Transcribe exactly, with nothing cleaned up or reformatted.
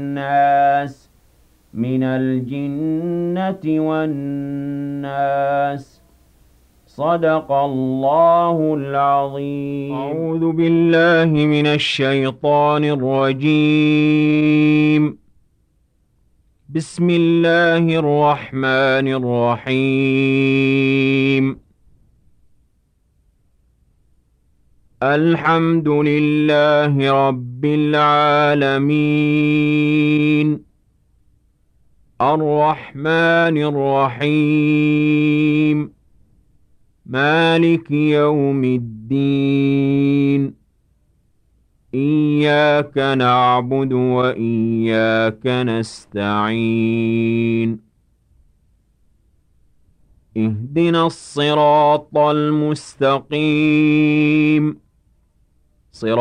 الناس من الجنة والناس. صدق الله العظيم. أعوذ بالله من الشيطان الرجيم. بسم الله الرحمن الرحيم. الحمد لله رب العالمين. الرحمن الرحيم. مالك يوم الدين. إياك نعبد وإياك نستعين. اهدنا الصراط المستقيم. صراط